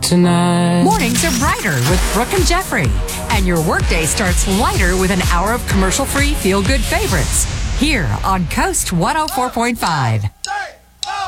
tonight. Mornings are brighter with Brooke and Jeffrey. And your workday starts lighter with an hour of commercial-free feel-good favorites. Here on Coast 104.5.